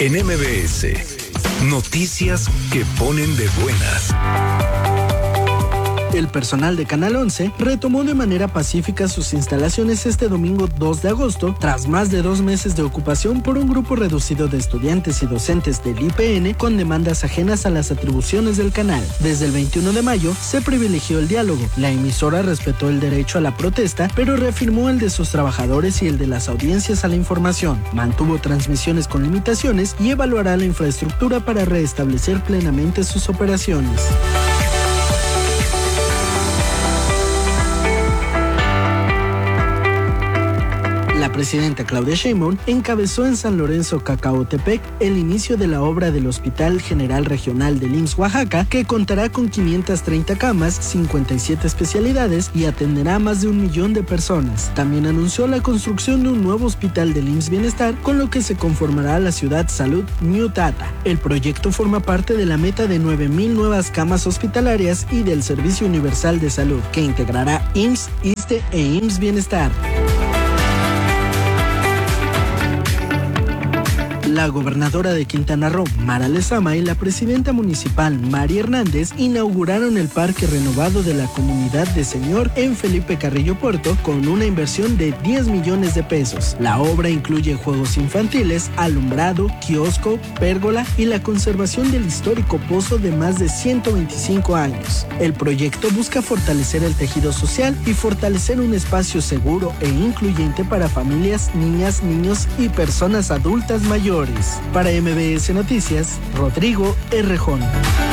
En MBS, noticias que ponen de buenas. El personal de Canal 11 retomó de manera pacífica sus instalaciones este domingo 2 de agosto, tras más de 2 meses de ocupación por un grupo reducido de estudiantes y docentes del IPN con demandas ajenas a las atribuciones del canal. Desde el 21 de mayo se privilegió el diálogo. La emisora respetó el derecho a la protesta, pero reafirmó el de sus trabajadores y el de las audiencias a la información. Mantuvo transmisiones con limitaciones y evaluará la infraestructura para restablecer plenamente sus operaciones. La presidenta Claudia Sheinbaum encabezó en San Lorenzo, Cacaotepec, el inicio de la obra del Hospital General Regional del IMSS Oaxaca, que contará con 530 camas, 57 especialidades y atenderá a más de 1 millón de personas. También anunció la construcción de un nuevo hospital del IMSS Bienestar, con lo que se conformará la Ciudad Salud New Tata. El proyecto forma parte de la meta de 9,000 nuevas camas hospitalarias y del Servicio Universal de Salud, que integrará IMSS, ISSSTE e IMSS Bienestar. La gobernadora de Quintana Roo, Mara Lezama, y la presidenta municipal, Mari Hernández, inauguraron el parque renovado de la comunidad de Señor en Felipe Carrillo Puerto con una inversión de 10 millones de pesos. La obra incluye juegos infantiles, alumbrado, kiosco, pérgola y la conservación del histórico pozo de más de 125 años. El proyecto busca fortalecer el tejido social y fortalecer un espacio seguro e incluyente para familias, niñas, niños y personas adultas mayores. Para MBS Noticias, Rodrigo Errejón.